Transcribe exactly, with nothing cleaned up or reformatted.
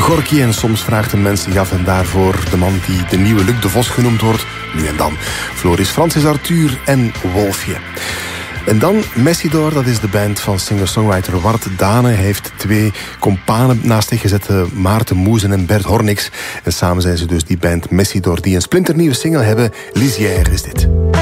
Gorky. En soms vraagt een mens zich af en daarvoor de man die de nieuwe Luc de Vos genoemd wordt. Nu en dan. Floris Francis Arthur en Wolfje. En dan Messidor, dat is de band van singer-songwriter Wart Dane. Hij heeft twee companen naast zich gezet, Maarten Moezen en Bert Hornix. En samen zijn ze dus die band Messidor, die een splinternieuwe single hebben. Lisière is dit.